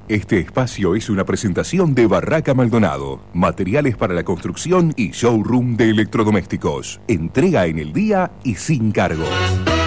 Este espacio es una presentación de Barraca Maldonado, materiales para la construcción y showroom de electrodomésticos. Entrega en el día y sin cargo.